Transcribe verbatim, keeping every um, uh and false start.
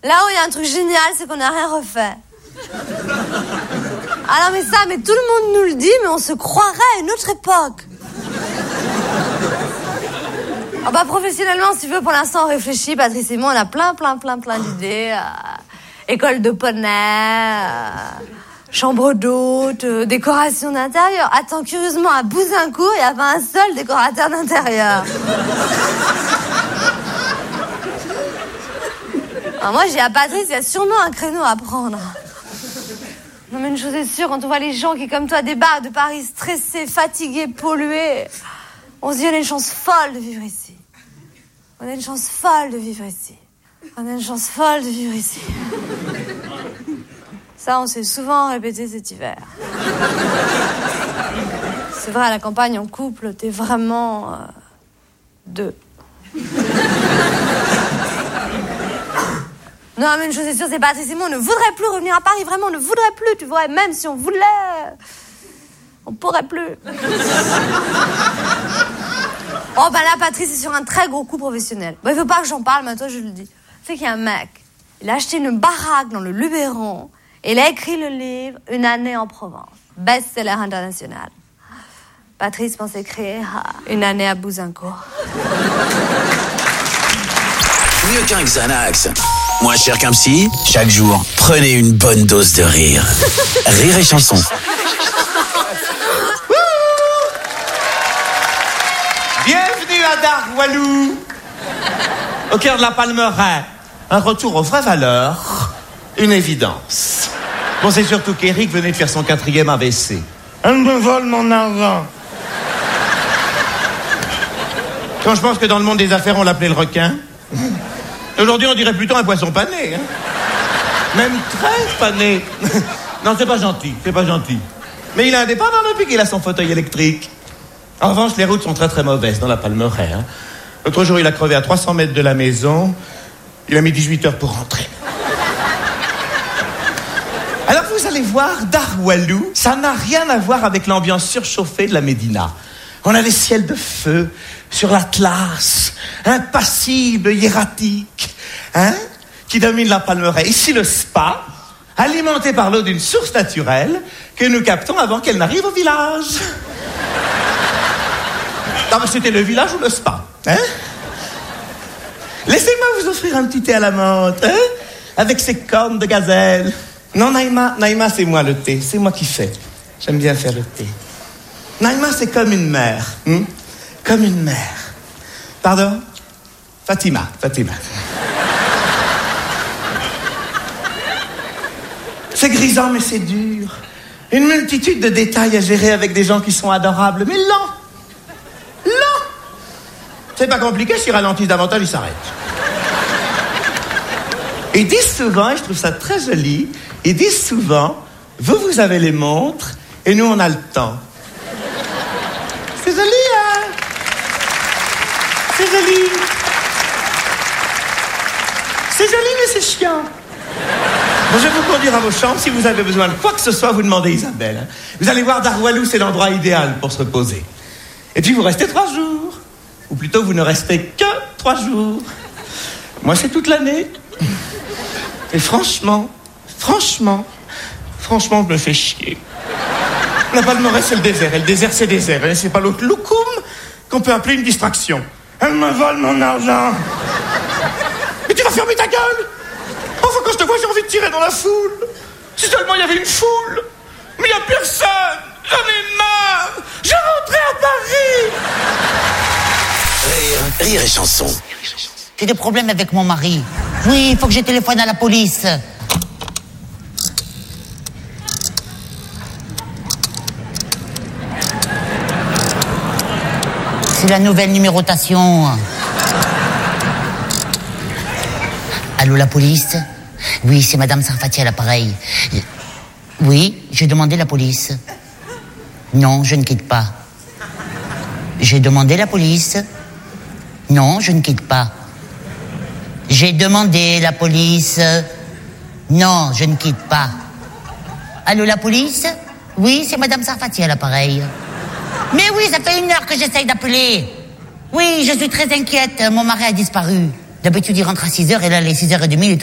Là où il y a un truc génial, c'est qu'on n'a rien refait. Ah non, mais ça, mais tout le monde nous le dit, mais on se croirait à une autre époque. Ah bah, professionnellement, si tu veux, pour l'instant, on réfléchit, Patrice et moi, on a plein, plein, plein, plein d'idées. Euh, école de poney, euh, chambre d'hôte, euh, décoration d'intérieur. Attends, curieusement, à Bouzincourt, il n'y a pas un seul décorateur d'intérieur. Alors moi, j'ai à Patrice, il y a sûrement un créneau à prendre. Non, mais une chose est sûre, quand on voit les gens qui, comme toi, débarquent de Paris stressés, fatigués, pollués, on se dit, on a une chance folle de vivre ici. On a une chance folle de vivre ici. On a une chance folle de vivre ici. Ça, on s'est souvent répété cet hiver. C'est vrai, à la campagne, en couple, t'es vraiment... Euh, deux. Non, mais une chose est sûre, c'est Patrice et moi, on ne voudrait plus revenir à Paris, vraiment, on ne voudrait plus, tu vois, même si on voulait, on pourrait plus. Oh, bah là, Patrice est sur un très gros coup professionnel. Bon, il veut pas que j'en parle, mais toi, je le dis. C'est qu'il y a un mec, il a acheté une baraque dans le Luberon, et il a écrit le livre « Une année en Provence », best-seller international. Patrice pense écrire « Une année à Bouzincourt ». Mieux qu'un Xanax. Moins cher qu'un psy, chaque jour, prenez une bonne dose de rire. Rire et chanson. Bienvenue à Darwalou, au cœur de la Palmeraie. Un retour aux vraies valeurs, une évidence. Bon, c'est surtout qu'Éric venait de faire son quatrième A V C. Elle me vole mon argent. Quand je pense que dans le monde des affaires, on l'appelait le requin. Aujourd'hui, on dirait plutôt un poisson pané. Hein. Même très pané. Non, c'est pas gentil, c'est pas gentil. Mais il est indépendant depuis qu'il a son fauteuil électrique. En revanche, les routes sont très très mauvaises dans la Palmeraie. Hein. L'autre jour, il a crevé à trois cents mètres de la maison. Il a mis dix-huit heures pour rentrer. Alors, vous allez voir, Darwalou, ça n'a rien à voir avec l'ambiance surchauffée de la Médina. On a les ciels de feu sur l'Atlas, impassible, hiératique, hein, qui domine la Palmeraie. Ici, le spa, alimenté par l'eau d'une source naturelle que nous captons avant qu'elle n'arrive au village. Non, mais c'était le village ou le spa, hein? Laissez-moi vous offrir un petit thé à la menthe, hein, avec ses cornes de gazelle. Non, Naïma, Naïma, c'est moi le thé, c'est moi qui fais. J'aime bien faire le thé. Naïma, c'est comme une mère, hein? Comme une mère. Pardon? Fatima, Fatima. C'est grisant, mais c'est dur. Une multitude de détails à gérer avec des gens qui sont adorables, mais lents. Lents. C'est pas compliqué, s'ils ralentissent davantage, ils s'arrêtent. Ils disent souvent, et je trouve ça très joli, ils disent souvent, vous, vous avez les montres, et nous, on a le temps. C'est joli, hein? C'est joli. C'est joli, mais c'est chiant. Bon, je vais vous conduire à vos chambres. Si vous avez besoin de quoi que ce soit, vous demandez Isabelle. Hein. Vous allez voir, Darwalou, c'est l'endroit idéal pour se reposer. Et puis, vous restez trois jours. Ou plutôt, vous ne restez que trois jours. Moi, c'est toute l'année. Et franchement, franchement, franchement, je me fais chier. La Palmeraie, c'est le désert. Et le désert, c'est désert. Et c'est pas l'autre loukoum qu'on peut appeler une distraction. Elle me vole mon argent. Mais tu vas fermer ta gueule. Enfin, quand je te vois, j'ai envie de tirer dans la foule. Si seulement il y avait une foule. Mais il n'y a personne. J'en ai marre. Je rentrais à Paris. Rire, rire et chanson. J'ai des problèmes avec mon mari. Oui, il faut que je téléphone à la police. C'est la nouvelle numérotation. Allô, la police? Oui, c'est Madame Sarfati à l'appareil. Oui, j'ai demandé la police. Non, je ne quitte pas. J'ai demandé la police. Non, je ne quitte pas. J'ai demandé la police. Non, je ne quitte pas. Allô, la police? Oui, c'est Madame Sarfati à l'appareil. Mais oui, ça fait une heure que j'essaye d'appeler. Oui, je suis très inquiète. Mon mari a disparu. D'habitude, il rentre à six heures et là, les six heures trente, il est